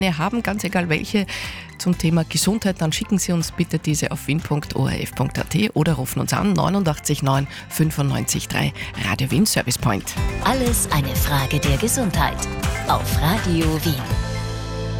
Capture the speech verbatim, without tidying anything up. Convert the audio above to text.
haben, ganz egal welche, zum Thema Gesundheit, dann schicken Sie uns bitte diese auf wien punkt o r f punkt a t oder rufen uns an neunundachtzig neun fünfundneunzig drei Radio Wien Service Point. Alles eine Frage der Gesundheit auf Radio Wien.